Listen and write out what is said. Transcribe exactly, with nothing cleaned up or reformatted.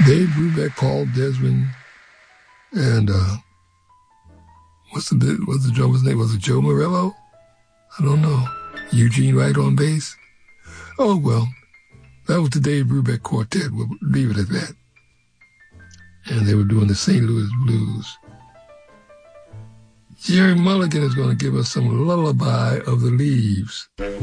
Dave Brubeck, Paul Desmond, and uh, what's the bit? What's the drummer's name? Was it Joe Morello? I don't know. Eugene Wright on bass. Oh well, that was the Dave Brubeck Quartet. We'll leave it at that. And they were doing the Saint Louis Blues. Jerry Mulligan is going to give us some Lullaby of the Leaves.